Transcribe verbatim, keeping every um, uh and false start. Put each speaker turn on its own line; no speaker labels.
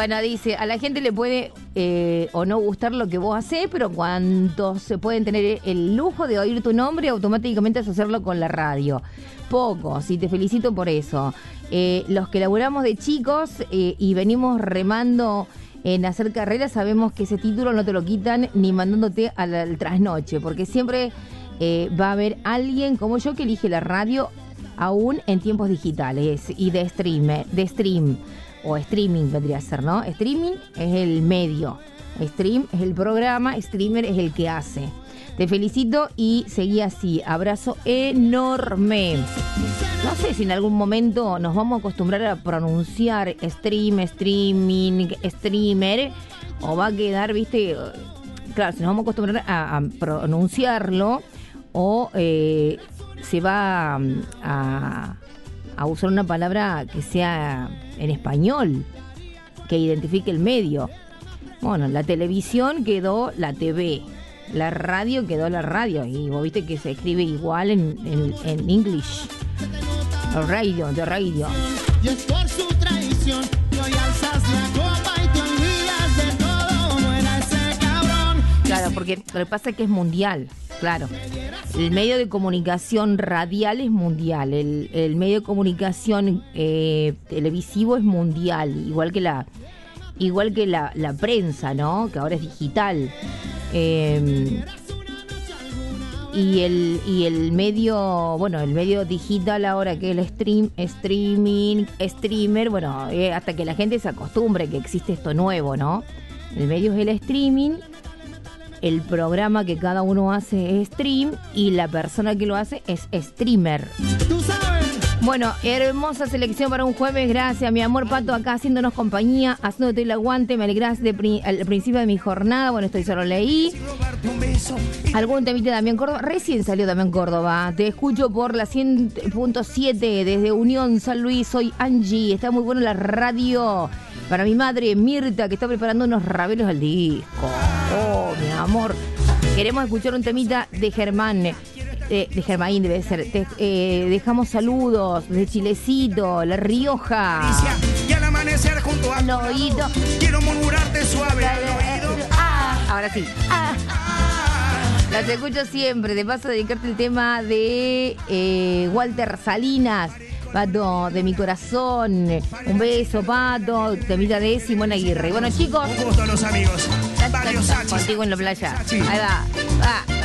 Bueno, dice, a la gente le puede eh, o no gustar lo que vos hacés, pero cuando se pueden tener el lujo de oír tu nombre, automáticamente asociarlo con la radio. Pocos, y te felicito por eso. Eh, los que laburamos de chicos eh, y venimos remando en hacer carreras, sabemos que ese título no te lo quitan ni mandándote al, al trasnoche, porque siempre eh, va a haber alguien como yo que elige la radio aún en tiempos digitales y de streamer, de stream o streaming vendría a ser, ¿no? Streaming es el medio, stream es el programa, streamer es el que hace. Te felicito y seguí así. Abrazo enorme. No sé si en algún momento nos vamos a acostumbrar a pronunciar stream, streaming, streamer, o va a quedar, viste, claro, si nos vamos a acostumbrar a, a pronunciarlo, o eh, se va a, a usar una palabra que sea en español, que identifique el medio. Bueno, la televisión quedó la T V, la radio quedó la radio, y vos viste que se escribe igual en, en, en English. Radio, de radio.
Y es por su traición que hoy alzas la copa y te olvidas de todo, muera ese cabrón.
Claro, porque lo que pasa es que es mundial, claro. El medio de comunicación radial es mundial, el, el medio de comunicación eh, televisivo es mundial, igual que la igual que la, la prensa, ¿no? Que ahora es digital. Eh, y el y el medio, bueno, el medio digital ahora, que es el stream, streaming, streamer, bueno, eh, hasta que la gente se acostumbre que existe esto nuevo, ¿no? El medio es el streaming, el programa que cada uno hace es stream y la persona que lo hace es streamer.
Tú sabes.
Bueno, hermosa selección para un jueves, gracias, mi amor Pato, acá haciéndonos compañía, haciéndote el aguante, me alegrás de pri- al principio de mi jornada, bueno, esto solo leí. Algún temita de Damián Córdoba, recién salió Damián Córdoba, te escucho por la cien punto siete desde Unión San Luis, soy Angie, está muy bueno la radio, para mi madre Mirta, que está preparando unos rabelos al disco, oh, mi amor, queremos escuchar un temita de Germán. De, de Germain debe ser. Te, eh, dejamos saludos de Chilecito, La Rioja.
Y al amanecer junto a tu lado,
oído.
quiero murmurarte suave al oído.
Ah, ahora sí. Ah. Las escucho siempre. De paso, dedicarte el tema de eh, Walter Salinas. Pato, de mi corazón. Un beso, Pato. Temita de Simón Aguirre. Bueno, chicos.
Un gusto a los amigos. Barrio Sachi.
Contigo en la playa.
Sachi.
Ahí va. Va.